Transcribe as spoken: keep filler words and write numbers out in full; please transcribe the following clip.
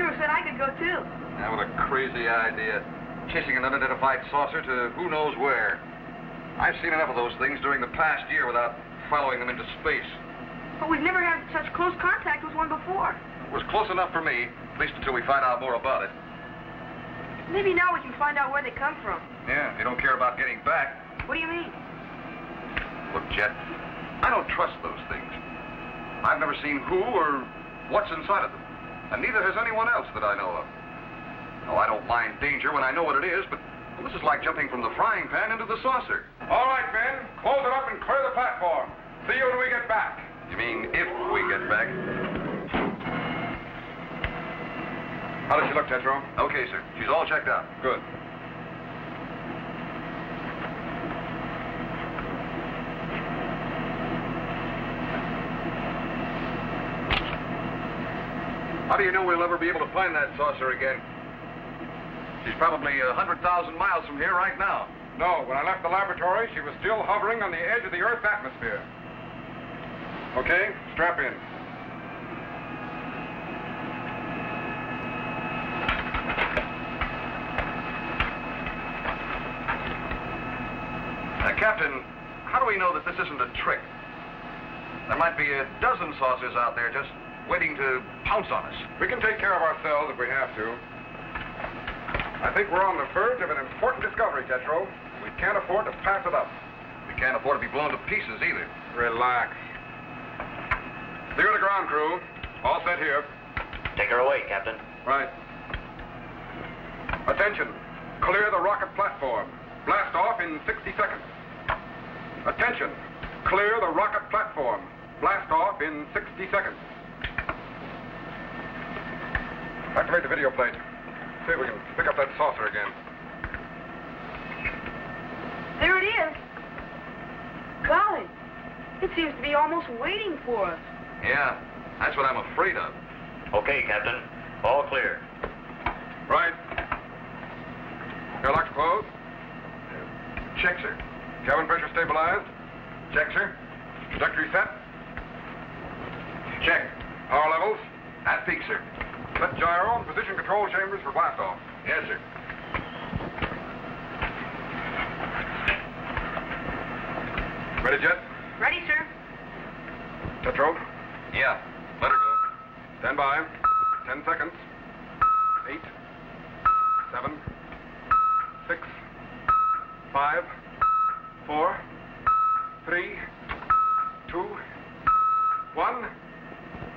Pedro said I could go, too. Yeah, what a crazy idea. Chasing an unidentified saucer to who knows where. I've seen enough of those things during the past year without following them into space. But we've never had such close contact with one before. It was close enough for me, at least until we find out more about it. Maybe now we can find out where they come from. Yeah, they don't care about getting back. What do you mean? Look, Jet, I don't trust those things. I've never seen who or what's inside of them. And neither has anyone else that I know of. Oh, I don't mind danger when I know what it is, but well, this is like jumping from the frying pan into the saucer. All right, men. Close it up and clear the platform. See you when we get back. You mean if we get back? How does she look, Tetro? Okay, sir. She's all checked out. Good. How do you know we'll ever be able to find that saucer again? She's probably a hundred thousand miles from here right now. No, when I left the laboratory, she was still hovering on the edge of the Earth's atmosphere. Okay, strap in. Uh, Captain, how do we know that this isn't a trick? There might be a dozen saucers out there just waiting to pounce on us. We can take care of ourselves if we have to. I think we're on the verge of an important discovery, Tetro. We can't afford to pass it up. We can't afford to be blown to pieces either. Relax. Clear the ground crew. All set here. Take her away, Captain. Right. Attention. Clear the rocket platform. Blast off in sixty seconds. Attention. Clear the rocket platform. Blast off in sixty seconds. Activate the video plate. See if we can pick up that saucer again. There it is. Golly, it seems to be almost waiting for us. Yeah, that's what I'm afraid of. Okay, Captain. All clear. Right. Airlock's closed. Check, sir. Cabin pressure stabilized. Check, sir. Trajectory set. Check. Power levels. At peak, sir. Set gyro and position control chambers for blast off. Yes, sir. Ready, Jet? Ready, sir. Tetro. Yeah, let her go. Stand by. Ten seconds. Eight. Seven. Six. Five. Four. Three. Two. One.